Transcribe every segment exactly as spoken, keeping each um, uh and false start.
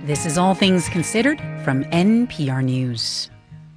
This is All Things Considered from N P R News.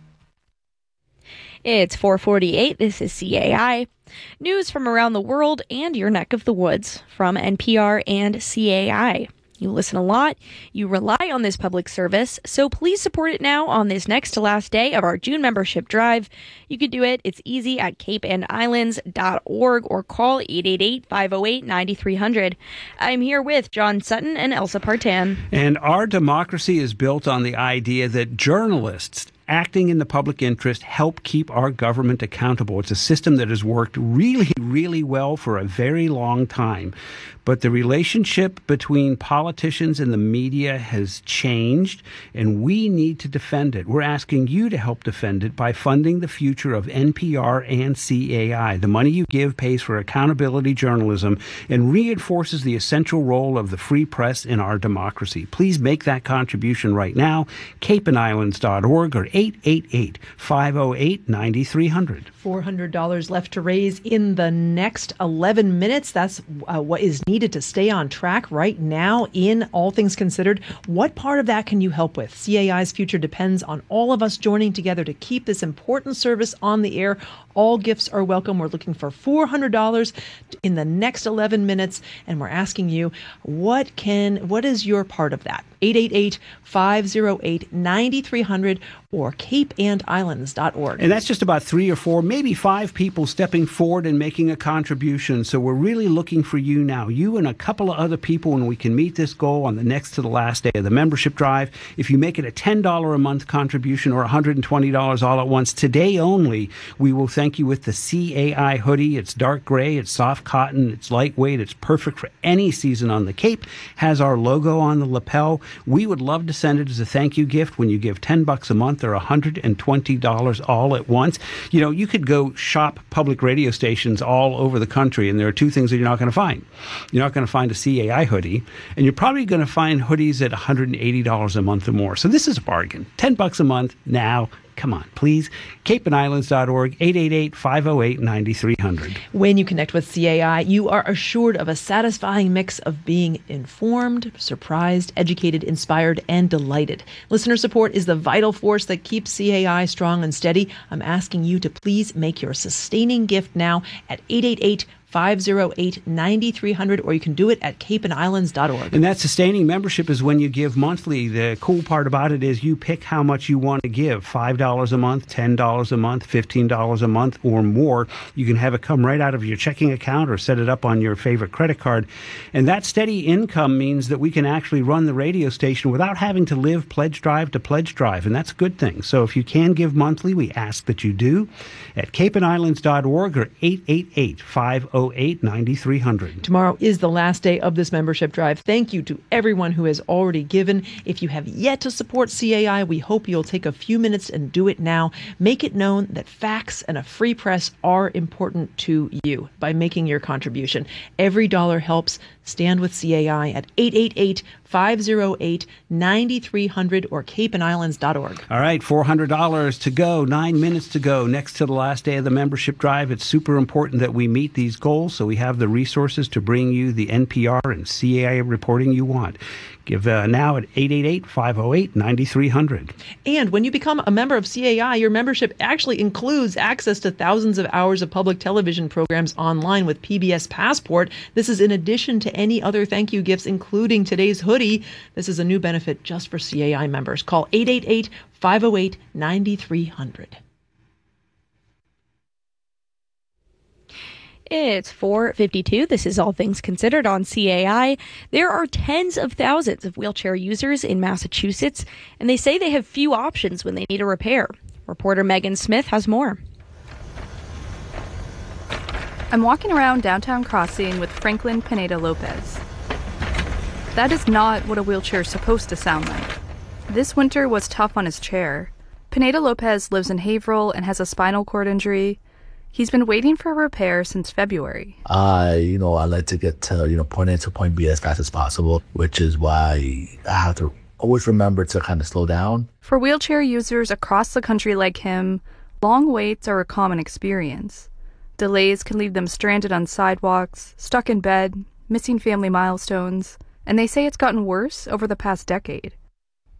It's four forty-eight. This is C A I. News from around the world and your neck of the woods from N P R and C A I. You listen a lot, you rely on this public service, so please support it now on this next to last day of our June membership drive. You can do it. It's easy at cape and islands dot org or call eight eight eight, five oh eight, nine three hundred. I'm here with John Sutton and Elsa Partan. And our democracy is built on the idea that journalists acting in the public interest help keep our government accountable. It's a system that has worked really, really well for a very long time. But the relationship between politicians and the media has changed, and we need to defend it. We're asking you to help defend it by funding the future of N P R and C A I. The money you give pays for accountability journalism and reinforces the essential role of the free press in our democracy. Please make that contribution right now. cape and islands dot org or eight eight eight, five oh eight, nine three hundred. four hundred dollars left to raise in the next eleven minutes. That's uh, what is needed to stay on track right now in All Things Considered. What part of that can you help with? C A I's future depends on all of us joining together to keep this important service on the air. All gifts are welcome. We're looking for four hundred dollars in the next eleven minutes, and we're asking you, what can, what is your part of that? eight eight eight, five oh eight, nine three hundred or cape and islands dot org. And that's just about three or four, maybe five people stepping forward and making a contribution. So we're really looking for you now, you and a couple of other people, and we can meet this goal on the next to the last day of the membership drive. If you make it a ten dollars a month contribution or one hundred twenty dollars all at once, today only, we will thank you with the C A I hoodie. It's dark gray, it's soft cotton, it's lightweight, it's perfect for any season on the Cape, has our logo on the lapel. We would love to send it as a thank you gift when you give ten bucks a month or one hundred twenty dollars all at once. You know, you could go shop public radio stations all over the country, and there are two things that you're not going to find. You're not going to find a C A I hoodie, and you're probably going to find hoodies at one hundred eighty dollars a month or more. So this is a bargain. ten bucks a month now. Come on, please. cape and islands dot org, eight eight eight, five oh eight, nine three hundred. When you connect with C A I, you are assured of a satisfying mix of being informed, surprised, educated, inspired, and delighted. Listener support is the vital force that keeps C A I strong and steady. I'm asking you to please make your sustaining gift now at eight eight eight, five oh eight, nine three hundred, or you can do it at cape and islands dot org. And that sustaining membership is when you give monthly. The cool part about it is you pick how much you want to give, five dollars a month, ten dollars a month, fifteen dollars a month, or more. You can have it come right out of your checking account or set it up on your favorite credit card. And that steady income means that we can actually run the radio station without having to live pledge drive to pledge drive, and that's a good thing. So if you can give monthly, we ask that you do at cape and islands dot org or eight eight eight, five oh eight, nine three hundred. Tomorrow is the last day of this membership drive. Thank you to everyone who has already given. If you have yet to support C A I, we hope you'll take a few minutes and do it now. Make it known that facts and a free press are important to you by making your contribution. Every dollar helps. Stand with C A I at eight eight eight, five oh eight, nine three hundred or cape and islands dot org. All right, four hundred dollars to go, nine minutes to go, next to the last day of the membership drive. It's super important that we meet these goals so we have the resources to bring you the N P R and C A I reporting you want. Give uh, now at eight eight eight, five oh eight, nine three hundred. And when you become a member of C A I, your membership actually includes access to thousands of hours of public television programs online with P B S Passport. This is in addition to any other thank you gifts, including today's hoodie. This is a new benefit just for C A I members. Call eight eight eight, five oh eight, nine three hundred. It's four fifty-two. This is All Things Considered on C A I. There are tens of thousands of wheelchair users in Massachusetts, and they say they have few options when they need a repair. Reporter Megan Smith has more. I'm walking around downtown Crossing with Franklin Pineda Lopez. That is not what a wheelchair is supposed to sound like. This winter was tough on his chair. Pineda Lopez lives in Haverhill and has a spinal cord injury. He's been waiting for a repair since February. I, you know, I like to get to, you know, point A to point B as fast as possible, which is why I have to always remember to kind of slow down. For wheelchair users across the country like him, long waits are a common experience. Delays can leave them stranded on sidewalks, stuck in bed, missing family milestones, and they say it's gotten worse over the past decade.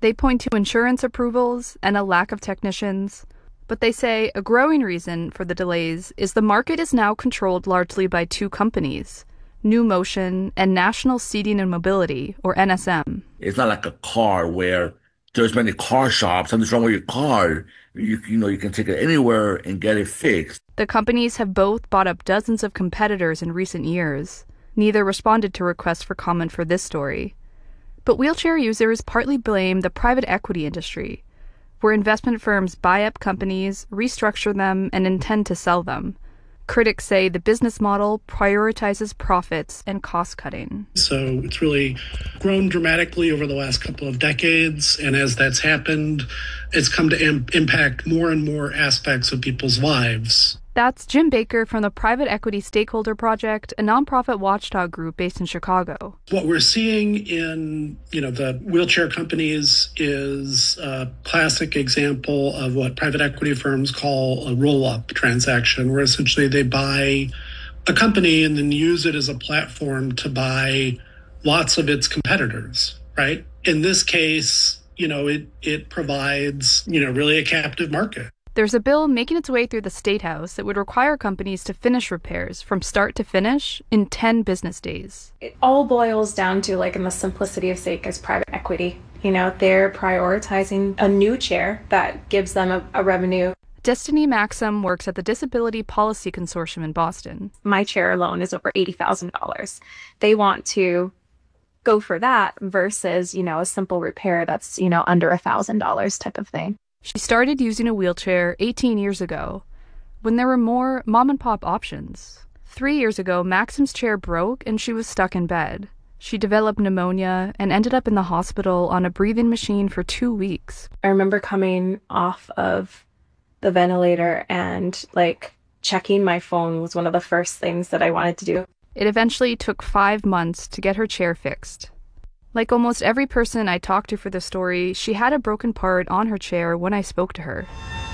They point to insurance approvals and a lack of technicians, but they say a growing reason for the delays is the market is now controlled largely by two companies, New Motion and National Seating and Mobility, or N S M. It's not like a car where there's many car shops. Something's wrong with your car. You, you know, you can take it anywhere and get it fixed. The companies have both bought up dozens of competitors in recent years. Neither responded to requests for comment for this story. But wheelchair users partly blame the private equity industry, where investment firms buy up companies, restructure them, and intend to sell them. Critics say the business model prioritizes profits and cost-cutting. So it's really grown dramatically over the last couple of decades, and as that's happened, it's come to im- impact more and more aspects of people's lives. That's Jim Baker from the Private Equity Stakeholder Project, a nonprofit watchdog group based in Chicago. What we're seeing in, you know, the wheelchair companies is a classic example of what private equity firms call a roll-up transaction, where essentially they buy a company and then use it as a platform to buy lots of its competitors, right? In this case, you know, it, it provides, you know, really a captive market. There's a bill making its way through the State House that would require companies to finish repairs from start to finish in ten business days. It all boils down to, like, in the simplicity of sake, is private equity. You know, they're prioritizing a new chair that gives them a, a revenue. Destiny Maxim works at the Disability Policy Consortium in Boston. My chair alone is over eighty thousand dollars. They want to go for that versus, you know, a simple repair that's, you know, under one thousand dollars type of thing. She started using a wheelchair eighteen years ago, when there were more mom-and-pop options. Three years ago, Maxim's chair broke and she was stuck in bed. She developed pneumonia and ended up in the hospital on a breathing machine for two weeks. I remember coming off of the ventilator and, like, checking my phone was one of the first things that I wanted to do. It eventually took five months to get her chair fixed. Like almost every person I talked to for the story, she had a broken part on her chair when I spoke to her.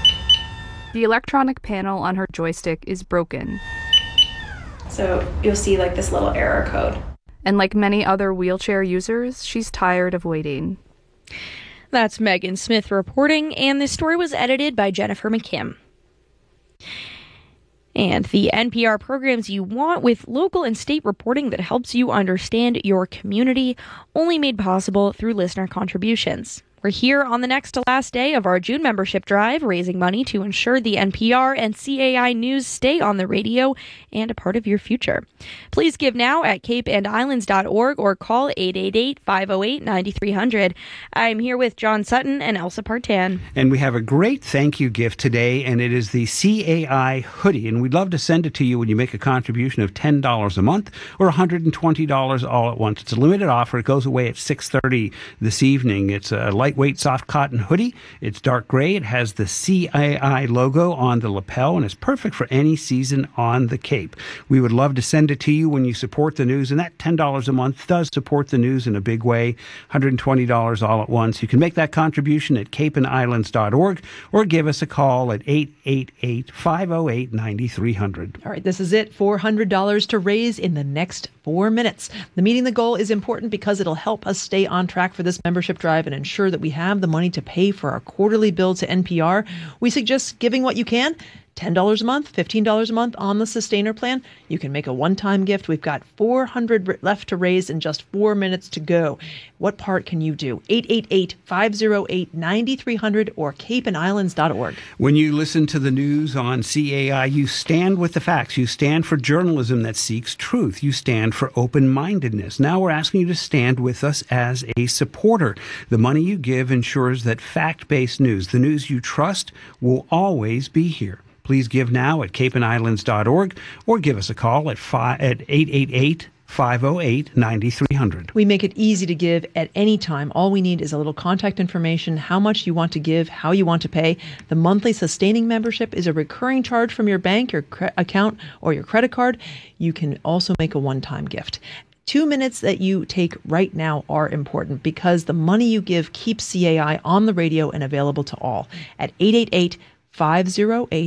The electronic panel on her joystick is broken. So you'll see, like, this little error code. And like many other wheelchair users, she's tired of waiting. That's Megan Smith reporting, and this story was edited by Jennifer McKim. And the N P R programs you want with local and state reporting that helps you understand your community, only made possible through listener contributions. We're here on the next to last day of our June membership drive, raising money to ensure the N P R and C A I News stay on the radio and a part of your future. Please give now at cape and islands dot org or call eight eight eight, five oh eight, nine three hundred. I'm here with John Sutton and Elsa Partan. And we have a great thank you gift today, and it is the C A I hoodie. And we'd love to send it to you when you make a contribution of ten dollars a month or one hundred twenty dollars all at once. It's a limited offer. It goes away at six thirty this evening. It's a light Lightweight soft cotton hoodie. It's dark gray. It has the C A I logo on the lapel and is perfect for any season on the Cape. We would love to send it to you when you support the news, and that ten dollars a month does support the news in a big way. one hundred twenty dollars all at once. You can make that contribution at cape and islands dot org or give us a call at eight eight eight, five oh eight, nine three hundred. All right, this is it. four hundred dollars to raise in the next four minutes. The meeting the goal is important because it'll help us stay on track for this membership drive and ensure that we have the money to pay for our quarterly bill to N P R. We suggest giving what you can. ten dollars a month, fifteen dollars a month on the Sustainer plan. You can make a one-time gift. We've got four hundred dollars left to raise in just four minutes to go. What part can you do? eight eight eight, five oh eight, nine three hundred or cape and islands dot org. When you listen to the news on C A I, you stand with the facts. You stand for journalism that seeks truth. You stand for open-mindedness. Now we're asking you to stand with us as a supporter. The money you give ensures that fact-based news, the news you trust, will always be here. Please give now at cape and islands dot org or give us a call at, five, at eight eight eight, five oh eight, nine three hundred. We make it easy to give at any time. All we need is a little contact information, how much you want to give, how you want to pay. The monthly sustaining membership is a recurring charge from your bank, your cre- account, or your credit card. You can also make a one-time gift. Two minutes that you take right now are important because the money you give keeps C A I on the radio and available to all. At eight eight eight, five oh eight,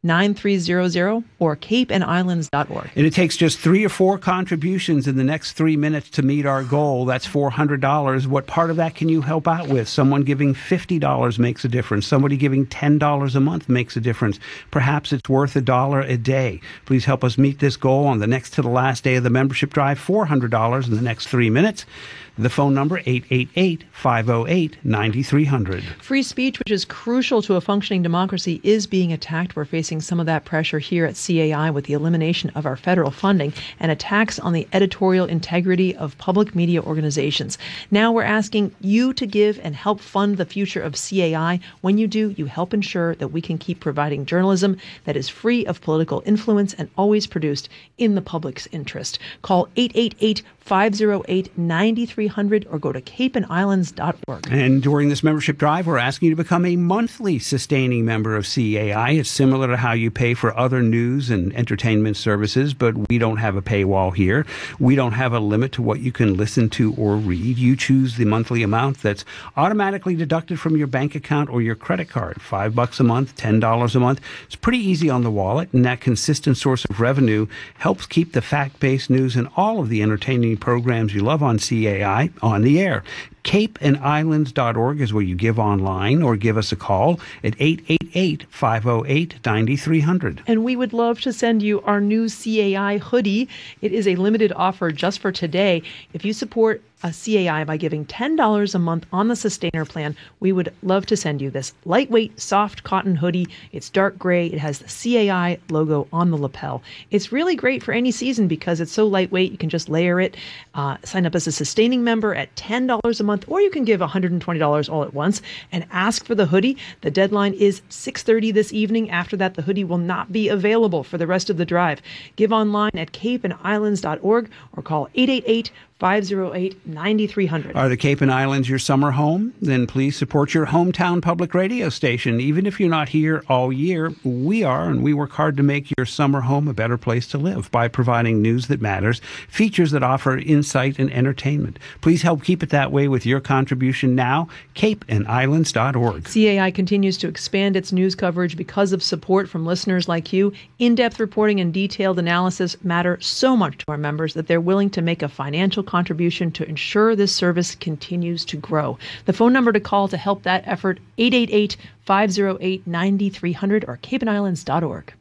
nine three zero zero or cape and islands dot org. And it takes just three or four contributions in the next three minutes to meet our goal. That's four hundred dollars. What part of that can you help out with? Someone giving fifty dollars makes a difference. Somebody giving ten dollars a month makes a difference. Perhaps it's worth a dollar a day. Please help us meet this goal on the next to the last day of the membership drive, four hundred dollars in the next three minutes. The phone number, eight eight eight, five oh eight, nine three hundred. Free speech, which is crucial to a functioning democracy, is being attacked. We're facing some of that pressure here at C A I with the elimination of our federal funding and attacks on the editorial integrity of public media organizations. Now we're asking you to give and help fund the future of C A I. When you do, you help ensure that we can keep providing journalism that is free of political influence and always produced in the public's interest. Call eight eight eight, five oh eight, nine three hundred or go to cape and islands dot org. And during this membership drive, we're asking you to become a monthly sustaining member of C A I. It's similar to how you pay for other news and entertainment services, but we don't have a paywall here. We don't have a limit to what you can listen to or read. You choose the monthly amount that's automatically deducted from your bank account or your credit card. Five bucks a month, ten dollars a month. It's pretty easy on the wallet, and that consistent source of revenue helps keep the fact-based news and all of the entertaining programs you love on C A I on the air. cape and islands dot org is where you give online or give us a call at eight eight eight, five oh eight, nine three hundred. And we would love to send you our new C A I hoodie. It is a limited offer just for today. If you support a C A I by giving ten dollars a month on the Sustainer plan, we would love to send you this lightweight, soft cotton hoodie. It's dark gray. It has the C A I logo on the lapel. It's really great for any season because it's so lightweight. You can just layer it. Uh, sign up as a sustaining member at ten dollars a month, or you can give one hundred twenty dollars all at once and ask for the hoodie. The deadline is six thirty this evening. After that, the hoodie will not be available for the rest of the drive. Give online at cape and islands dot org or call eight eight eight, five oh eight, nine three hundred. Are the Cape and Islands your summer home? Then please support your hometown public radio station. Even if you're not here all year, we are, and we work hard to make your summer home a better place to live by providing news that matters, features that offer insight and entertainment. Please help keep it that way with your contribution now, cape and islands dot org. C A I continues to expand its news coverage because of support from listeners like you. In-depth reporting and detailed analysis matter so much to our members that they're willing to make a financial contribution to ensure this service continues to grow. The phone number to call to help that effort, eight eight eight, five oh eight, nine three hundred or cape and islands dot org.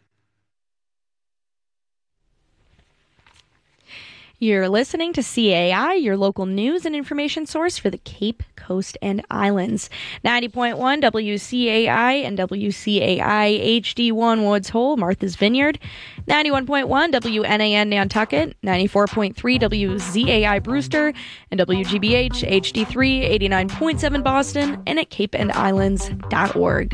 You're listening to C A I, your local news and information source for the Cape Coast and Islands. ninety point one W C A I and W C A I H D one Woods Hole, Martha's Vineyard. ninety-one point one W N A N Nantucket, ninety-four point three W Z A I Brewster, and W G B H H D three, eighty-nine point seven Boston, and at cape and islands dot org.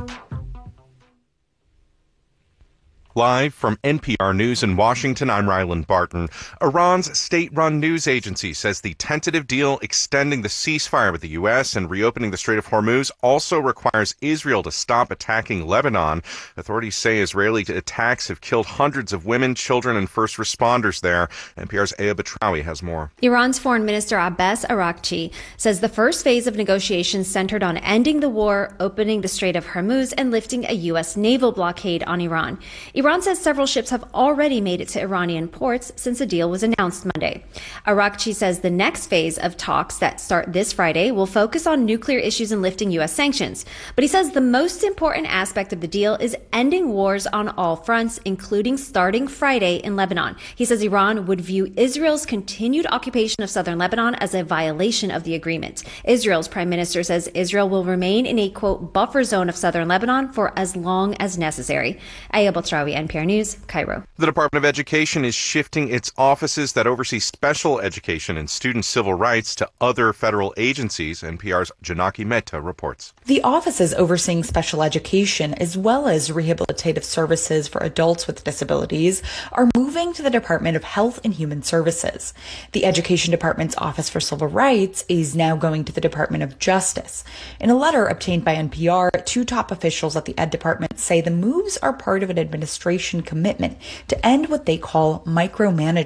Live from N P R News in Washington, I'm Ryland Barton. Iran's state-run news agency says the tentative deal extending the ceasefire with the U S and reopening the Strait of Hormuz also requires Israel to stop attacking Lebanon. Authorities say Israeli attacks have killed hundreds of women, children, and first responders there. N P R's Aya Batrawi has more. Iran's Foreign Minister Abbas Araghchi says the first phase of negotiations centered on ending the war, opening the Strait of Hormuz, and lifting a U S naval blockade on Iran. Iran says several ships have already made it to Iranian ports since the deal was announced Monday. Araghchi says the next phase of talks that start this Friday will focus on nuclear issues and lifting U S sanctions. But he says the most important aspect of the deal is ending wars on all fronts, including starting Friday in Lebanon. He says Iran would view Israel's continued occupation of southern Lebanon as a violation of the agreement. Israel's prime minister says Israel will remain in a, quote, buffer zone of southern Lebanon for as long as necessary. Aya Batrawi, N P R News, Cairo. The Department of Education is shifting its offices that oversee special education and student civil rights to other federal agencies. N P R's Janaki Mehta reports. The offices overseeing special education as well as rehabilitative services for adults with disabilities are moving to the Department of Health and Human Services. The Education Department's Office for Civil Rights is now going to the Department of Justice. In a letter obtained by N P R, two top officials at the Ed Department say the moves are part of an administration commitment to end what they call micromanagement.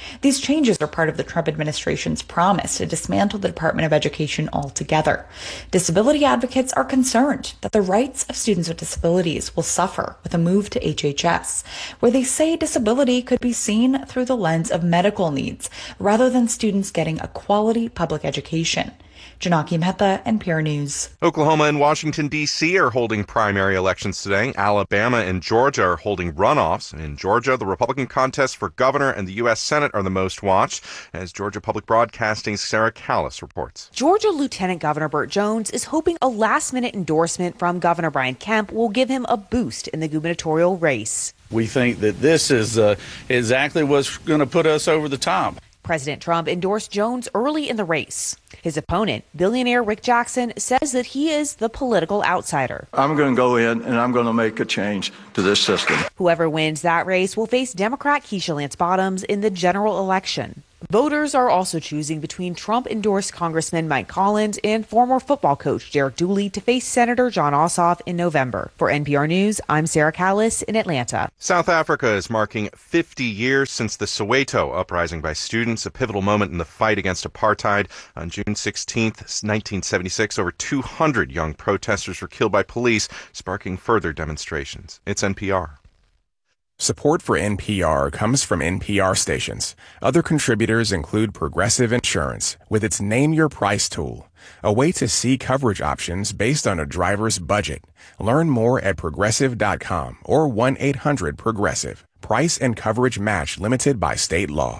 These changes are part of the Trump administration's promise to dismantle the Department of Education altogether. Disability advocates are concerned that the rights of students with disabilities will suffer with a move to H H S, where they say disability could be seen through the lens of medical needs rather than students getting a quality public education. Janaki Mehta, N P R News. Oklahoma and Washington, D C are holding primary elections today. Alabama and Georgia are holding runoffs. In Georgia, the Republican contests for governor and the U S Senate are the most watched, as Georgia Public Broadcasting's Sarah Callis reports. Georgia Lieutenant Governor Burt Jones is hoping a last-minute endorsement from Governor Brian Kemp will give him a boost in the gubernatorial race. We think that this is uh, exactly what's going to put us over the top. President Trump endorsed Jones early in the race. His opponent, billionaire Rick Jackson, says that he is the political outsider. I'm going to go in and I'm going to make a change to this system. Whoever wins that race will face Democrat Keisha Lance Bottoms in the general election. Voters are also choosing between Trump-endorsed Congressman Mike Collins and former football coach Derek Dooley to face Senator Jon Ossoff in November. For N P R News, I'm Sarah Callis in Atlanta. South Africa is marking fifty years since the Soweto uprising by students, a pivotal moment in the fight against apartheid. On June sixteenth, nineteen seventy-six, over two hundred young protesters were killed by police, sparking further demonstrations. It's N P R. Support for N P R comes from N P R stations. Other contributors include Progressive Insurance with its Name Your Price tool, a way to see coverage options based on a driver's budget. Learn more at progressive dot com or one eight hundred progressive. Price and coverage match limited by state law.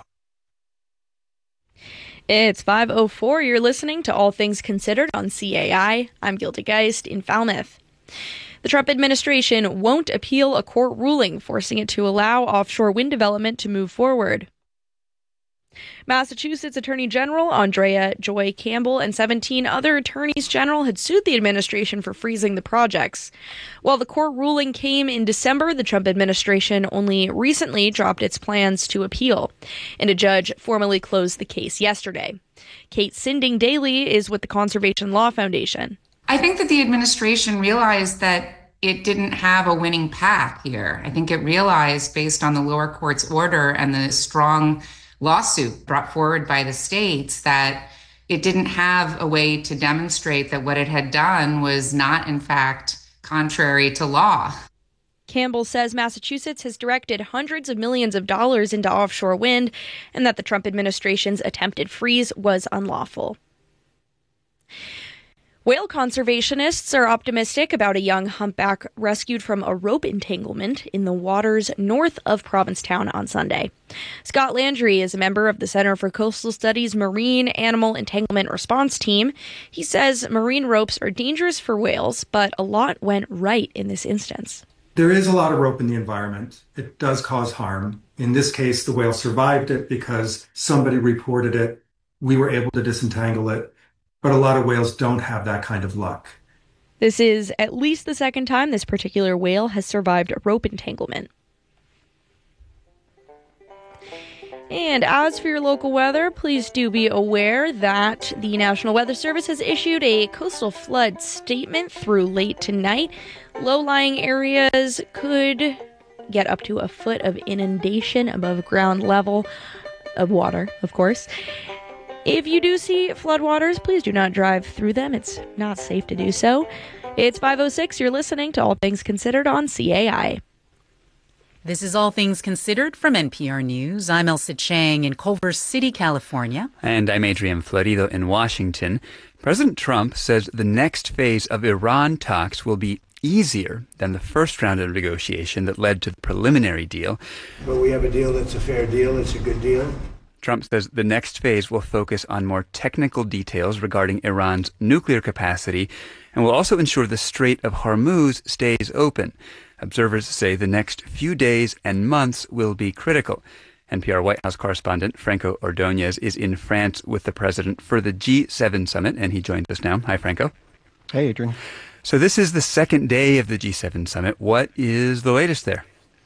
It's five oh four. You're listening to All Things Considered on C A I. I'm Gilda Geist in Falmouth. The Trump administration won't appeal a court ruling forcing it to allow offshore wind development to move forward. Massachusetts Attorney General Andrea Joy Campbell and seventeen other attorneys general had sued the administration for freezing the projects. While the court ruling came in December, the Trump administration only recently dropped its plans to appeal, and a judge formally closed the case yesterday. Kate Sinding Daly is with the Conservation Law Foundation. I think that the administration realized that it didn't have a winning path here. I think it realized, based on the lower court's order and the strong lawsuit brought forward by the states, that it didn't have a way to demonstrate that what it had done was not, in fact, contrary to law. Campbell says Massachusetts has directed hundreds of millions of dollars into offshore wind and that the Trump administration's attempted freeze was unlawful. Whale conservationists are optimistic about a young humpback rescued from a rope entanglement in the waters north of Provincetown on Sunday. Scott Landry is a member of the Center for Coastal Studies Marine Animal Entanglement Response Team. He says marine ropes are dangerous for whales, but a lot went right in this instance. There is a lot of rope in the environment. It does cause harm. In this case, the whale survived it because somebody reported it. We were able to disentangle it. But a lot of whales don't have that kind of luck. This is at least the second time this particular whale has survived a rope entanglement. And as for your local weather, please do be aware that the National Weather Service has issued a coastal flood statement through late tonight. Low-lying areas could get up to a foot of inundation above ground level of water, of course. If you do see floodwaters, please do not drive through them. It's not safe to do so. It's five oh six. You're listening to All Things Considered on C A I. This is All Things Considered from N P R News. I'm Elsa Chang in Culver City, California. And I'm Adrian Florido in Washington. President Trump says the next phase of Iran talks will be easier than the first round of negotiation that led to the preliminary deal. But we have a deal that's a fair deal. It's a good deal. Trump says the next phase will focus on more technical details regarding Iran's nuclear capacity and will also ensure the Strait of Hormuz stays open. Observers say the next few days and months will be critical. N P R White House correspondent Franco Ordonez is in France with the president for the G seven summit, and he joins us now. Hi, Franco. Hey, Adrian. So this is the second day of the G seven summit. What is the latest there?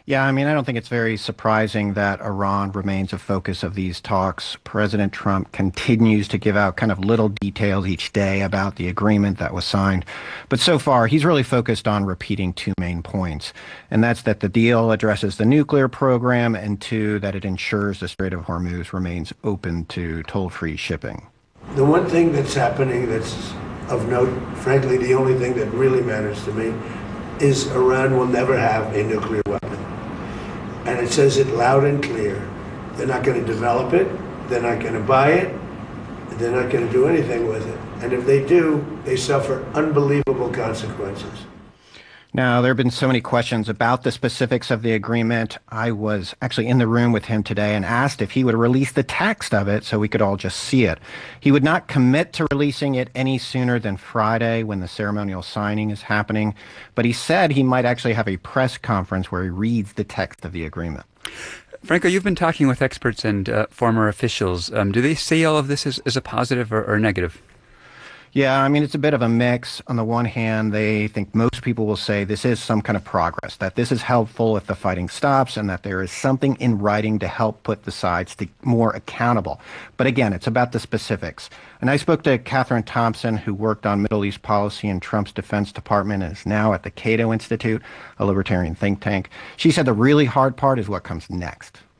Yeah, I mean, I don't think it's very surprising that Iran remains a focus of these talks. President Trump continues to give out kind of little details each day about the agreement that was signed. But so far, he's really focused on repeating two main points. And that's that the deal addresses the nuclear program, and two, that it ensures the Strait of Hormuz remains open to toll-free shipping. The one thing that's happening that's of note, frankly, the only thing that really matters to me, is Iran will never have a nuclear weapon. And it says it loud and clear. They're not going to develop it. They're not going to buy it. They're not going to do anything with it. And if they do, they suffer unbelievable consequences. Now, there have been so many questions about the specifics of the agreement. I was actually in the room with him today and asked if he would release the text of it so we could all just see it. He would not commit to releasing it any sooner than Friday when the ceremonial signing is happening, but he said he might actually have a press conference where he reads the text of the agreement. Franco, you've been talking with experts and uh, former officials. Um, do they see all of this as, as a positive or, or negative? Yeah, I mean, it's a bit of a mix. On the one hand, they think most people will say this is some kind of progress, that this is helpful if the fighting stops, and that there is something in writing to help put the sides to more accountable. But again, it's about the specifics. And I spoke to Catherine Thompson, who worked on Middle East policy in Trump's Defense Department and is now at the Cato Institute, a libertarian think tank. She said the really hard part is what comes next.